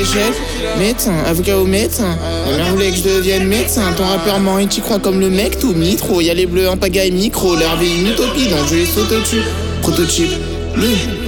l'échelle. Médecin, avocat au médecin. Ma mère voulait que je devienne médecin. Ton rappeur ment et t'y crois comme le mec, tout mitro. Y'a les bleus en pagaille micro. Leur vie une utopie, donc je les saute au-dessus. Prototype, le